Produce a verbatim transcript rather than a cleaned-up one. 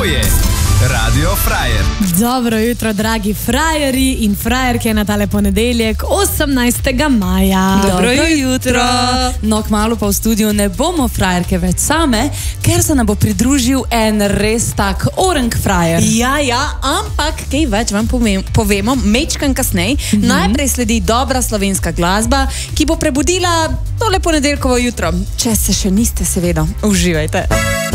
je Radio Frajer. Dobro jutro, dragi frajeri in frajerke na tale ponedeljek, osemnajstega maja. Dobro jutro. No, kmalu pa v studiu ne bomo frajerke več same, ker se nam bo pridružil en res tak orang frajer. Ja, ja, ampak kaj več vam povem, povemo mečkan kasnej. Mm-hmm. Najprej sledi dobra slovenska glasba, ki bo prebudila tole ponedeljkovo jutro. Če se še niste, seveda, uživajte.